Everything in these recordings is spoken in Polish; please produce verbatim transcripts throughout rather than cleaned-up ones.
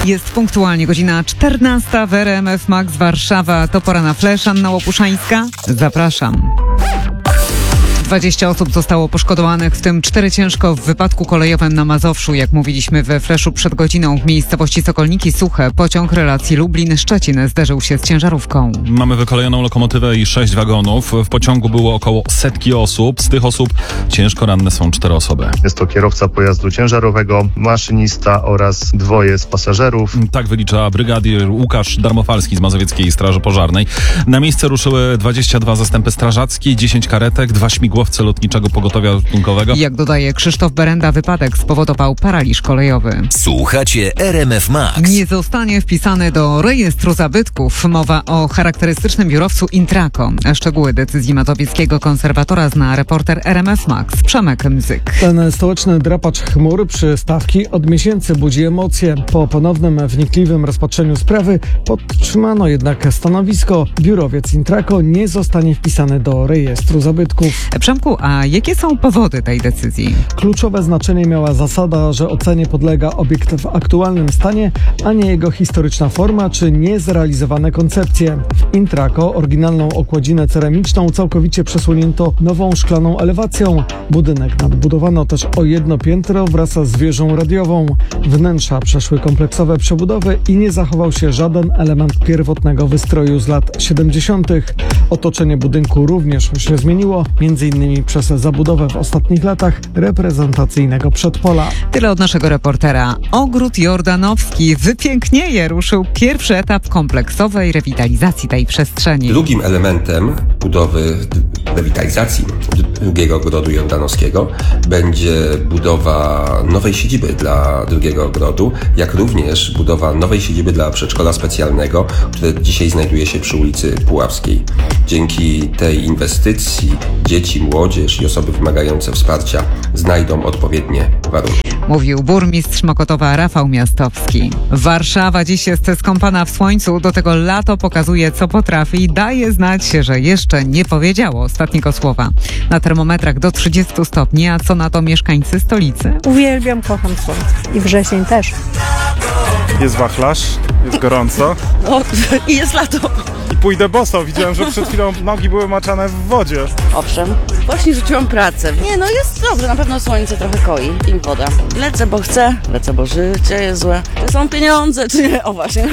Jest punktualnie godzina czternasta w R M F Max Warszawa. To pora na flash. Anna Łopuszańska. Zapraszam. dwadzieścia osób zostało poszkodowanych, w tym cztery ciężko w wypadku kolejowym na Mazowszu. Jak mówiliśmy we flashu przed godziną, w miejscowości Sokolniki Suche pociąg relacji Lublin-Szczecin zderzył się z ciężarówką. Mamy wykolejoną lokomotywę i sześć wagonów. W pociągu było około setki osób. Z tych osób ciężko ranne są cztery osoby. Jest to kierowca pojazdu ciężarowego, maszynista oraz dwoje z pasażerów. Tak wylicza brygadier Łukasz Darmofalski z Mazowieckiej Straży Pożarnej. Na miejsce ruszyły dwadzieścia dwa zastępy strażackie, dziesięć karetek, dwa śmigłowce lotniczego pogotowia ratunkowego. Jak dodaje Krzysztof Berenda, wypadek spowodował paraliż kolejowy. Słuchacie R M F Max. Nie zostanie wpisany do rejestru zabytków. Mowa o charakterystycznym biurowcu Intraco. Szczegóły decyzji mazowieckiego konserwatora zna reporter R M F Max Przemek Mzyk. Ten stołeczny drapacz chmur przystawki od miesięcy budzi emocje. Po ponownym wnikliwym rozpatrzeniu sprawy podtrzymano jednak stanowisko. Biurowiec Intraco nie zostanie wpisany do rejestru zabytków. Przemku, a jakie są powody tej decyzji? Kluczowe znaczenie miała zasada, że ocenie podlega obiekt w aktualnym stanie, a nie jego historyczna forma czy niezrealizowane koncepcje. W Intraco oryginalną okładzinę ceramiczną całkowicie przesłonięto nową szklaną elewacją. Budynek nadbudowano też o jedno piętro wraz z wieżą radiową. Wnętrza przeszły kompleksowe przebudowy i nie zachował się żaden element pierwotnego wystroju z lat siedemdziesiątych. Otoczenie budynku również się zmieniło, między innymi przez zabudowę w ostatnich latach reprezentacyjnego przedpola. Tyle od naszego reportera. Ogród Jordanowski wypięknieje. Ruszył pierwszy etap kompleksowej rewitalizacji tej przestrzeni. Drugim elementem budowy rewitalizacji drugiego ogrodu jordanowskiego będzie budowa nowej siedziby dla drugiego ogrodu, jak również budowa nowej siedziby dla przedszkola specjalnego, które dzisiaj znajduje się przy ulicy Puławskiej. Dzięki tej inwestycji dzieci, młodzież i osoby wymagające wsparcia znajdą odpowiednie warunki. Mówił burmistrz Mokotowa Rafał Miastowski. Warszawa dziś jest skąpana w słońcu, do tego lato pokazuje, co potrafi i daje znać się, że jeszcze nie powiedziało ostatniego słowa. Na termometrach do trzydziestu stopni, a co na to mieszkańcy stolicy? Uwielbiam, kocham słońce. I wrzesień też. Jest wachlarz, jest gorąco. O, i jest lato. I pójdę boso. Widziałem, że przed chwilą nogi były maczane w wodzie. Owszem, właśnie rzuciłam pracę. Nie no, jest dobrze, na pewno słońce trochę koi i woda. Lecę, bo chcę, lecę, bo życie jest złe. To są pieniądze, czy nie? O właśnie.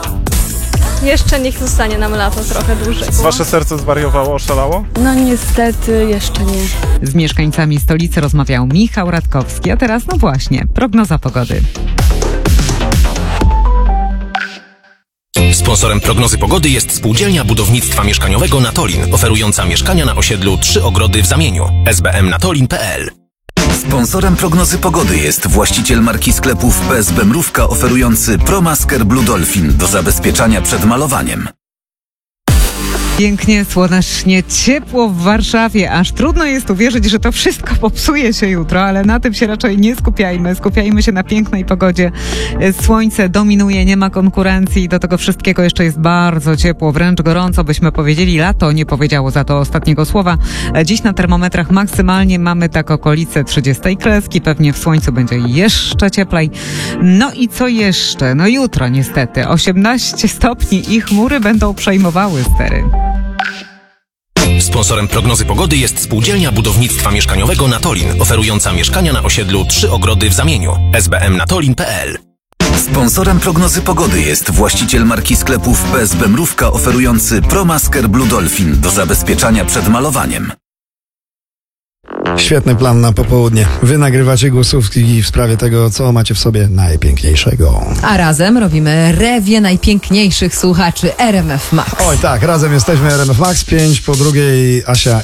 Jeszcze niech zostanie nam lato trochę dłużej. Wasze serce zwariowało, oszalało? No niestety jeszcze nie. Z mieszkańcami stolicy rozmawiał Michał Radkowski, a teraz no właśnie, prognoza pogody. Sponsorem prognozy pogody jest Spółdzielnia Budownictwa Mieszkaniowego Natolin, oferująca mieszkania na osiedlu Trzy Ogrody w Zamieniu. s b m natolin kropka p l. Sponsorem prognozy pogody jest właściciel marki sklepów P S B Mrówka oferujący ProMasker Blue Dolphin do zabezpieczania przed malowaniem. Pięknie, słonecznie, ciepło w Warszawie. Aż trudno jest uwierzyć, że to wszystko popsuje się jutro, ale na tym się raczej nie skupiajmy. Skupiajmy się na pięknej pogodzie. Słońce dominuje, nie ma konkurencji. Do tego wszystkiego jeszcze jest bardzo ciepło, wręcz gorąco, byśmy powiedzieli. Lato nie powiedziało za to ostatniego słowa. Dziś na termometrach maksymalnie mamy tak okolice trzydziestej kreski. Pewnie w słońcu będzie jeszcze cieplej. No i co jeszcze? No jutro niestety osiemnaście stopni i chmury będą przejmowały stery. Sponsorem prognozy pogody jest Spółdzielnia Budownictwa Mieszkaniowego Natolin, oferująca mieszkania na osiedlu Trzy Ogrody w Zamieniu. s b m natolin kropka p l. Sponsorem prognozy pogody jest właściciel marki sklepów P S B Mrówka oferujący ProMasker Blue Dolphin do zabezpieczania przed malowaniem. Świetny plan na popołudnie. Wy nagrywacie głosówki w sprawie tego, co macie w sobie najpiękniejszego. A razem robimy rewię najpiękniejszych słuchaczy R M F Max. Oj tak, razem jesteśmy R M F Max. Pięć po drugiej Asia